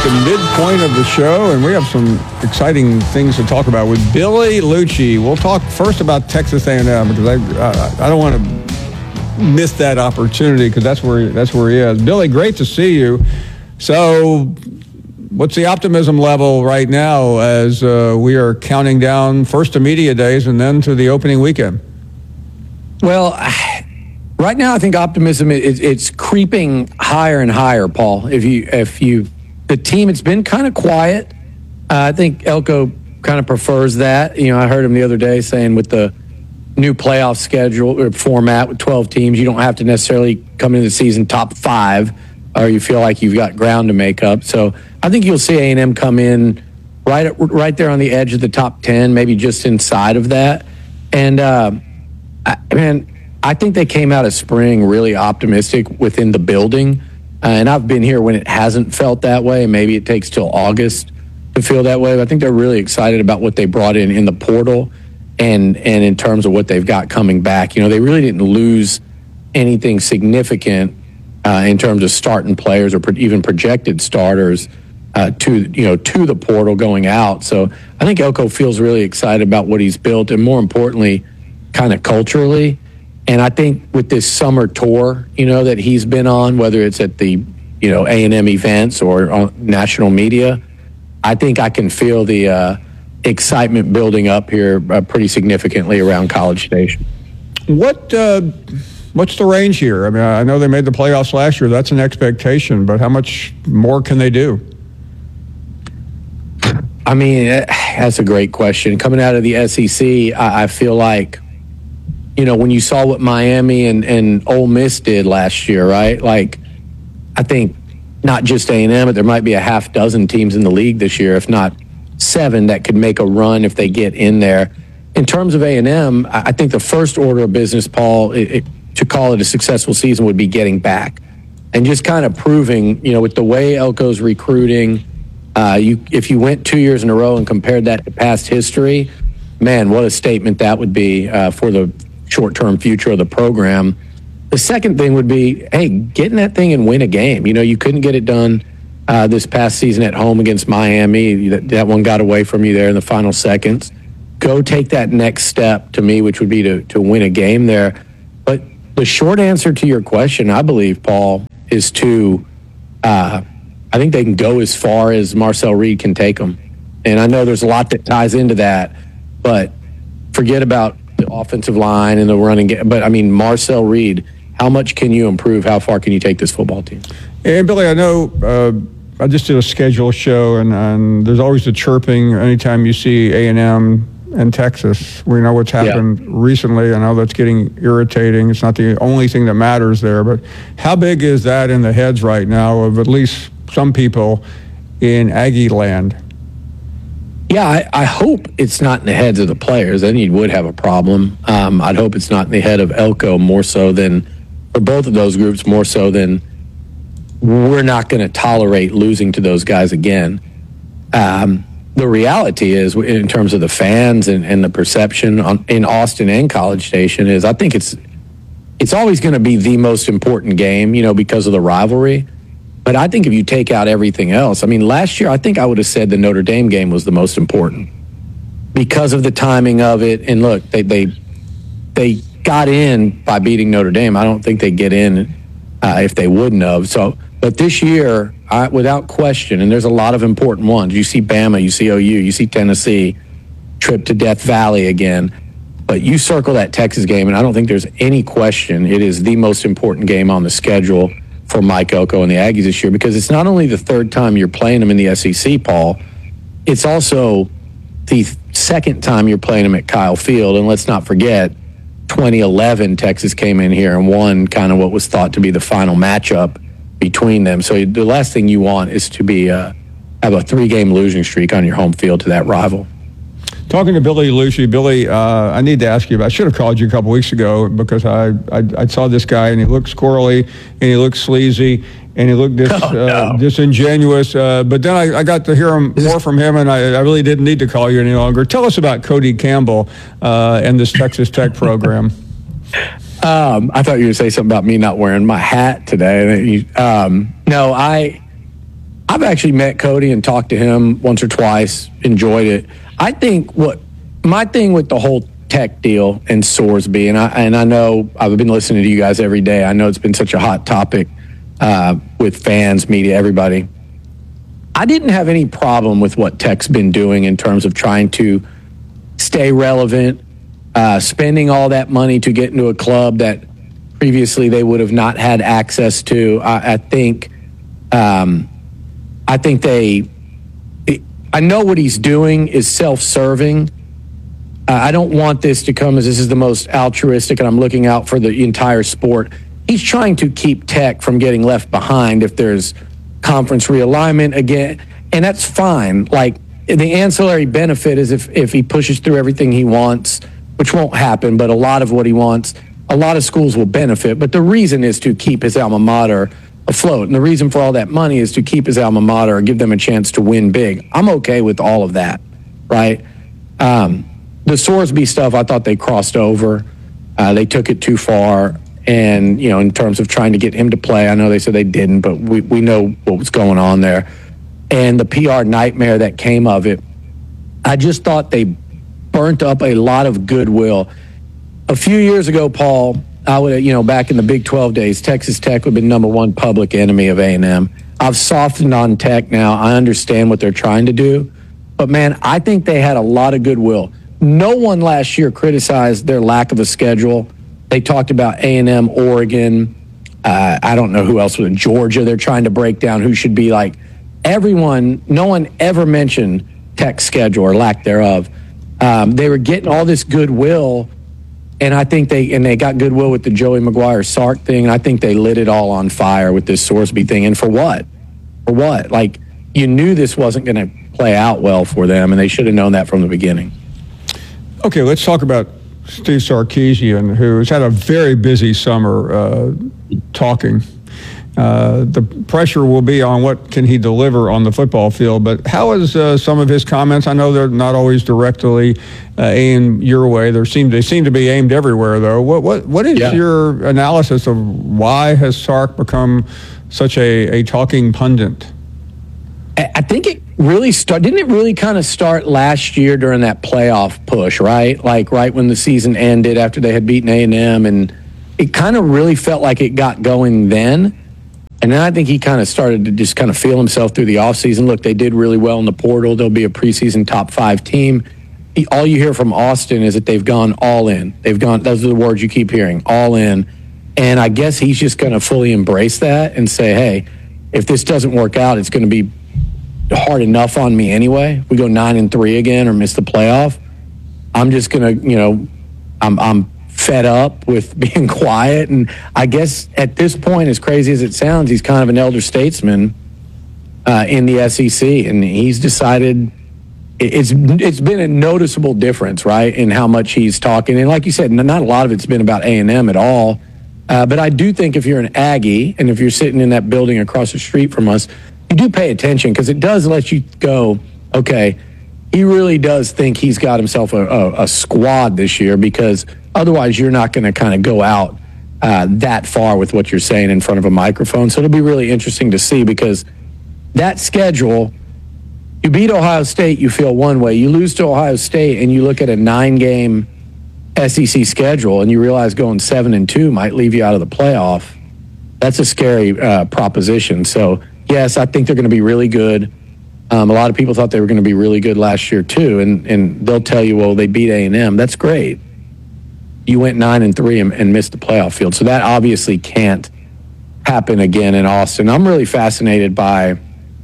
at the midpoint of the show, and we have some exciting things to talk about with Billy Liucci. We'll talk first about Texas A&M because I don't want to miss that opportunity because that's where he is. Billy, great to see you. So, what's the optimism level right now as we are counting down first to media days and then to the opening weekend? Well, right now I think optimism it's creeping higher and higher, Paul. The team, it's been kind of quiet. I think Elko kind of prefers that. You know, I heard him the other day saying with the new playoff schedule or format with 12 teams, you don't have to necessarily come into the season top 5, or you feel like you've got ground to make up. So I think you'll see A&M come in right there on the edge of the top 10, maybe just inside of that. And I think they came out of spring really optimistic within the building. And I've been here when it hasn't felt that way, and maybe it takes till August to feel that way. But I think they're really excited about what they brought in the portal and in terms of what they've got coming back. You know, they really didn't lose anything significant in terms of starting players or even projected starters to the portal going out. So I think Elko feels really excited about what he's built, and more importantly, kind of culturally. And I think with this summer tour, that he's been on, whether it's at the, A&M events or on national media, I think I can feel the excitement building up here pretty significantly around College Station. What's the range here? I mean, I know they made the playoffs last year. That's an expectation, but how much more can they do? I mean, that's a great question. Coming out of the SEC, I feel like, when you saw what Miami and Ole Miss did last year, right? Like, I think not just A&M, but there might be a half dozen teams in the league this year, if not 7, that could make a run if they get in there. In terms of A&M, I think the first order of business, Paul, to call it a successful season would be getting back and just kind of proving, with the way Elko's recruiting, if you went 2 years in a row and compared that to past history, man, what a statement that would be for the short-term future of the program. The second thing would be, hey, get in that thing and win a game. You couldn't get it done this past season at home against Miami. That one got away from you there in the final seconds. Go take that next step to me, which would be to win a game there. But the short answer to your question, I believe, Paul, is I think they can go as far as Marcel Reed can take them. And I know there's a lot that ties into that, but forget about the offensive line and the running game. But, I mean, Marcel Reed, how much can you improve? How far can you take this football team? And, Billy, I know I just did a schedule show, and there's always the chirping anytime you see A&M and Texas. We know what's happened recently. I know that's getting irritating. It's not the only thing that matters there. But how big is that in the heads right now of at least some people in Aggie land? Yeah, I hope it's not in the heads of the players. Then you would have a problem. I'd hope it's not in the head of Elko more so than, for both of those groups, more so than we're not going to tolerate losing to those guys again. The reality is, in terms of the fans and the perception in Austin and College Station, is I think it's always going to be the most important game, because of the rivalry. But I think if you take out everything else, I mean, last year I think I would have said the Notre Dame game was the most important because of the timing of it. And look, they got in by beating Notre Dame. I don't think they get in if they wouldn't have. So, but this year, without question, and there's a lot of important ones. You see Bama, you see OU, you see Tennessee, trip to Death Valley again. But you circle that Texas game, and I don't think there's any question it is the most important game on the schedule for Mike Elko and the Aggies this year, because it's not only the third time you're playing them in the SEC, Paul, it's also the second time you're playing them at Kyle Field. And let's not forget, 2011, Texas came in here and won kind of what was thought to be the final matchup between them. So the last thing you want is to be have a 3-game losing streak on your home field to that rival. Talking to Billy Liucci, Billy, I need to ask you about, I should have called you a couple weeks ago because I saw this guy and he looked squirrely and he looked sleazy and he looked disingenuous. But then I got to hear more from him, and I really didn't need to call you any longer. Tell us about Cody Campbell and this Texas Tech program. I thought you were going to say something about me not wearing my hat today. No, I I've actually met Cody and talked to him once or twice, enjoyed it. I think what my thing with the whole Tech deal and Sorsby, and I know I've been listening to you guys every day. I know it's been such a hot topic with fans, media, everybody. I didn't have any problem with what Tech's been doing in terms of trying to stay relevant, spending all that money to get into a club that previously they would have not had access to. I think I know what he's doing is self-serving. I don't want this to come as this is the most altruistic and I'm looking out for the entire sport. He's trying to keep Tech from getting left behind if there's conference realignment again, and that's fine. Like, the ancillary benefit is if he pushes through everything he wants, which won't happen, but a lot of what he wants, a lot of schools will benefit. But the reason is to keep his alma mater afloat. And the reason for all that money is to keep his alma mater or give them a chance to win big. I'm okay with all of that, right? The Sorsby stuff, I thought they crossed over. They took it too far. And, in terms of trying to get him to play, I know they said they didn't, but we know what was going on there. And the PR nightmare that came of it, I just thought they burnt up a lot of goodwill. A few years ago, Paul, I would have, back in the Big 12 days, Texas Tech would have been number one public enemy of A&M. I've softened on Tech now. I understand what they're trying to do. But, man, I think they had a lot of goodwill. No one last year criticized their lack of a schedule. They talked about A&M, Oregon. I don't know who else was in Georgia. They're trying to break down who should be like everyone. No one ever mentioned Tech's schedule or lack thereof. They were getting all this goodwill, and I think they got goodwill with the Joey Maguire Sark thing. And I think they lit it all on fire with this Sorsby thing. And for what? For what? Like, you knew this wasn't going to play out well for them, and they should have known that from the beginning. Okay, let's talk about Steve Sarkisian, who's had a very busy summer talking. The pressure will be on what can he deliver on the football field, but how is some of his comments? I know they're not always directly aimed your way. They seem to be aimed everywhere, though. What is your analysis of why has Sark become such a talking pundit? I think it really didn't it really kind of start last year during that playoff push, right? Like right when the season ended after they had beaten A&M, and it kind of really felt like it got going then. And then I think he kind of started to just kind of feel himself through the offseason. Look, they did really well in the portal. They'll be a preseason top 5 team. All you hear from Austin is that they've gone all in. Those are the words you keep hearing, all in. And I guess he's just going to fully embrace that and say, hey, if this doesn't work out, it's going to be hard enough on me anyway. If we go 9-3 again or miss the playoff, I'm just going to, I'm fed up with being quiet. And I guess at this point, as crazy as it sounds, he's kind of an elder statesman in the SEC. And he's decided it's been a noticeable difference, right, in how much he's talking. And like you said, not a lot of it's been about A&M at all. But I do think if you're an Aggie and if you're sitting in that building across the street from us, you do pay attention because it does let you go, okay, he really does think he's got himself a squad this year, because otherwise you're not going to kind of go out that far with what you're saying in front of a microphone. So it'll be really interesting to see, because that schedule, you beat Ohio State, you feel one way. You lose to Ohio State and you look at a 9-game SEC schedule and you realize going 7-2 might leave you out of the playoff. That's a scary proposition. So, yes, I think they're going to be really good. A lot of people thought they were going to be really good last year too, and they'll tell you, well, they beat A&M. That's great. You went 9-3 and missed the playoff field, so that obviously can't happen again in Austin. I'm really fascinated by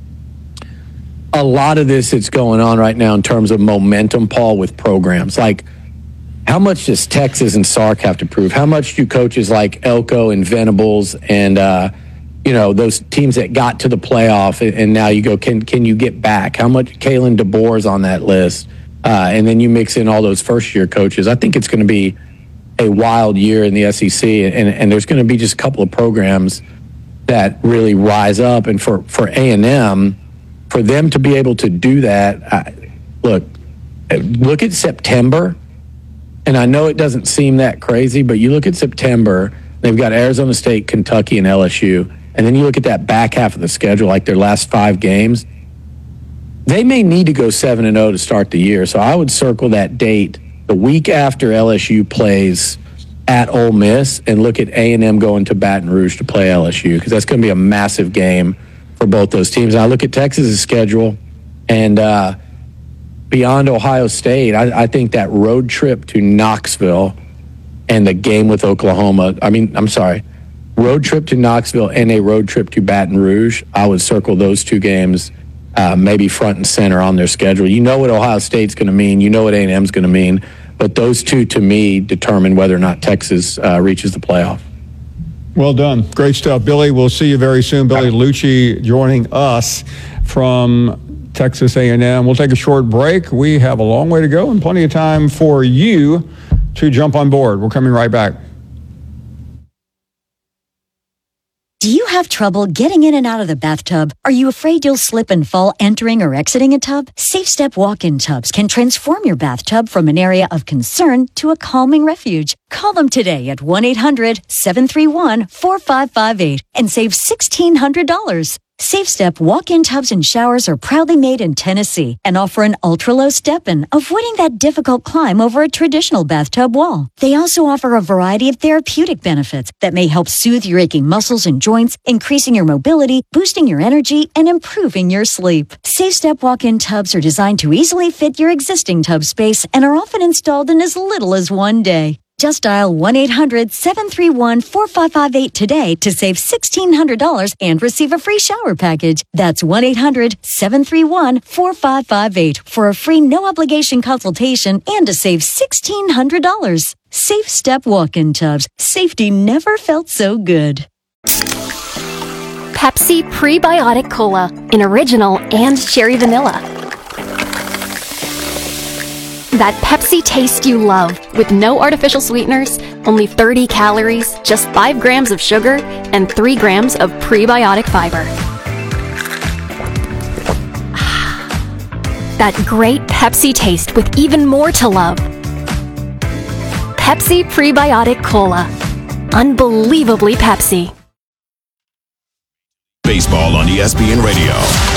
a lot of this that's going on right now in terms of momentum, Paul, with programs. Like, how much does Texas and Sark have to prove? How much do coaches like Elko and Venables and those teams that got to the playoff and now you go, can you get back? How much Kalen DeBoer's on that list? And then you mix in all those first-year coaches. I think it's going to be a wild year in the SEC, and there's going to be just a couple of programs that really rise up. And for A&M, for them to be able to do that, look at September. And I know it doesn't seem that crazy, but you look at September, they've got Arizona State, Kentucky, and LSU. and then you look at that back half of the schedule, like their last 5 games, they may need to go 7-0 to start the year. So I would circle that date the week after LSU plays at Ole Miss and look at A&M going to Baton Rouge to play LSU, because that's going to be a massive game for both those teams. And I look at Texas's schedule, and beyond Ohio State, I think that road trip to Knoxville and the game with Oklahoma, road trip to Knoxville and a road trip to Baton Rouge, I would circle those 2 games maybe front and center on their schedule. You know what Ohio State's going to mean. You know what A&M's going to mean. But those 2, to me, determine whether or not Texas reaches the playoff. Well done. Great stuff. Billy, we'll see you very soon. Billy Liucci joining us from Texas A&M. We'll take a short break. We have a long way to go and plenty of time for you to jump on board. We're coming right back. Do you have trouble getting in and out of the bathtub? Are you afraid you'll slip and fall entering or exiting a tub? SafeStep walk-in tubs can transform your bathtub from an area of concern to a calming refuge. Call them today at 1-800-731-4558 and save $1,600. SafeStep walk-in tubs and showers are proudly made in Tennessee and offer an ultra-low step-in, avoiding that difficult climb over a traditional bathtub wall. They also offer a variety of therapeutic benefits that may help soothe your aching muscles and joints, increasing your mobility, boosting your energy, and improving your sleep. SafeStep walk-in tubs are designed to easily fit your existing tub space and are often installed in as little as 1 day. Just dial 1-800-731-4558 today to save $1,600 and receive a free shower package. That's 1-800-731-4558 for a free no-obligation consultation and to save $1,600. Safe Step walk-in tubs. Safety never felt so good. Pepsi Prebiotic Cola in original and cherry vanilla. That Pepsi taste you love, with no artificial sweeteners, only 30 calories, just 5 grams of sugar, and 3 grams of prebiotic fiber. That great Pepsi taste with even more to love. Pepsi Prebiotic Cola. Unbelievably Pepsi. Baseball on ESPN Radio.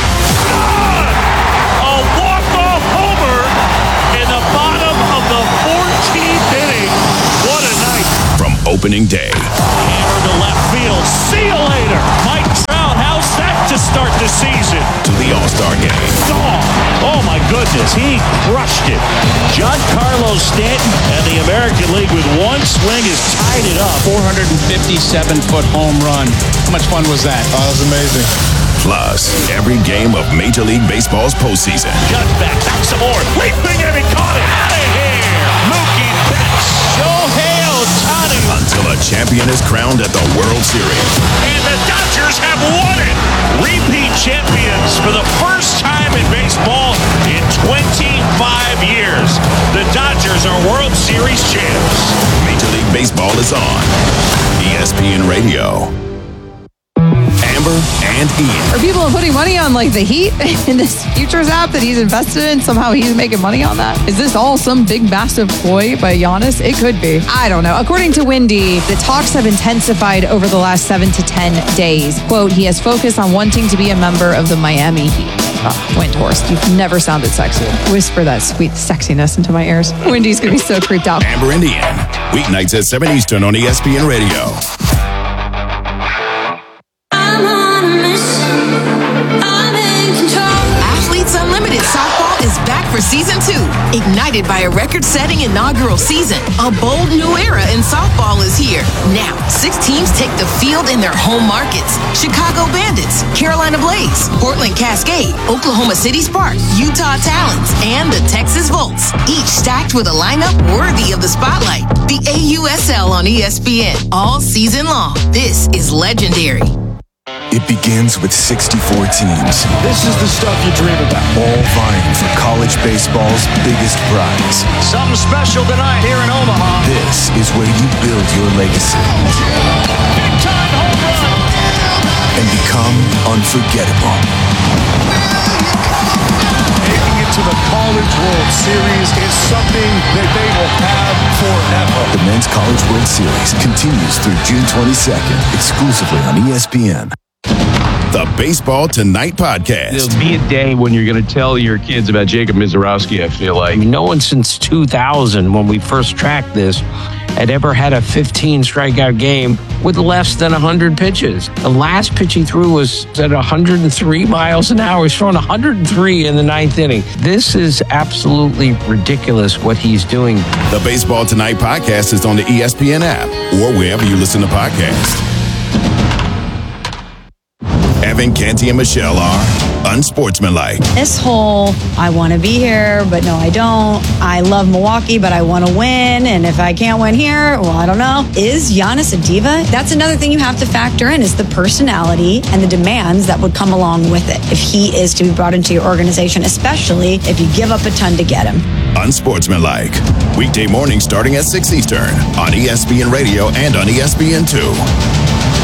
Opening day. Hammer to left field. See you later. Mike Trout, how's that to start the season? To the All-Star game. Oh my goodness, he crushed it. Giancarlo Stanton and the American League with one swing has tied it up. 457-foot home run. How much fun was that? Oh, that was amazing. Plus, every game of Major League Baseball's postseason. Judge back some more. Leaping and he caught it. Out of here. Mookie Betts. Shohei Ohtani. Until a champion is crowned at the World Series. And the Dodgers have won it. Repeat champions for the first time in baseball in 25 years. The Dodgers are World Series champs. Major League Baseball is on ESPN Radio. Amber and Ian. Are people putting money on like the Heat in this futures app that he's invested in? Somehow he's making money on that? Is this all some big massive ploy by Giannis? It could be. I don't know. According to Wendy, the talks have intensified over the last 7 to 10 days. Quote, he has focused on wanting to be a member of the Miami Heat. Oh, Windhorst, you've never sounded sexy. Whisper that sweet sexiness into my ears. Wendy's going to be so creeped out. Amber and Ian. Weeknights at 7 Eastern on ESPN Radio. For season 2, ignited by a record-setting inaugural season, a bold new era in softball is here. Now, 6 teams take the field in their home markets: Chicago Bandits, Carolina Blaze, Portland Cascade, Oklahoma City Sparks, Utah Talons, and the Texas Volts, each stacked with a lineup worthy of the spotlight. The AUSL on ESPN all season long. This is legendary. It begins with 64 teams. This is the stuff you dream about. All vying for college baseball's biggest prize. Something special tonight here in Omaha. This is where you build your legacy. Big time home run. And become unforgettable. Making it to the College World Series is something that they will have forever. The Men's College World Series continues through June 22nd, exclusively on ESPN. the Baseball Tonight podcast. There'll be a day when you're going to tell your kids about Jacob Mizorowski, I feel like. No one since 2000, when we first tracked this, had ever had a 15 strikeout game with less than 100 pitches. The last pitch he threw was at 103 miles an hour. He's throwing 103 in the ninth inning. This is absolutely ridiculous what he's doing. The Baseball Tonight podcast is on the ESPN app or wherever you listen to podcasts. Evan, Canty, and Michelle are unsportsmanlike. This whole, I want to be here, but no, I don't. I love Milwaukee, but I want to win. And if I can't win here, well, I don't know. Is Giannis a diva? That's another thing you have to factor in is the personality and the demands that would come along with it if he is to be brought into your organization, especially if you give up a ton to get him. Unsportsmanlike. Weekday mornings starting at 6 Eastern on ESPN Radio and on ESPN2.